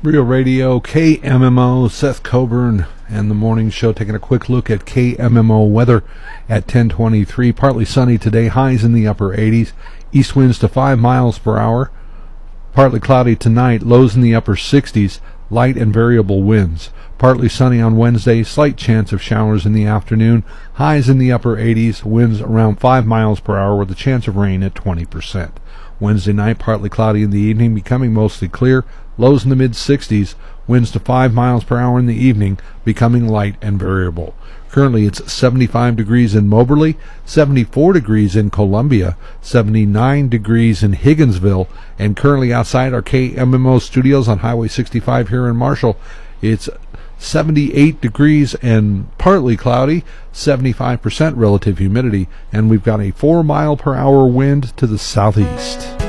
Real Radio, KMMO, Seth Coburn, and the morning show taking a quick look at KMMO weather at 10:23. Partly sunny today, highs in the upper 80s, east winds to 5 miles per hour. Partly cloudy tonight, lows in the upper 60s, light and variable winds. Partly sunny on Wednesday, slight chance of showers in the afternoon, highs in the upper 80s, winds around 5 miles per hour with a chance of rain at 20%. Wednesday night, partly cloudy in the evening, becoming mostly clear, lows in the mid-60s, winds to 5 miles per hour in the evening, becoming light and variable. Currently it's 75 degrees in Moberly, 74 degrees in Columbia, 79 degrees in Higginsville, and currently outside our KMMO studios on Highway 65 here in Marshall, it's 78 degrees and partly cloudy, 75% relative humidity, and we've got a 4 mile per hour wind to the southeast.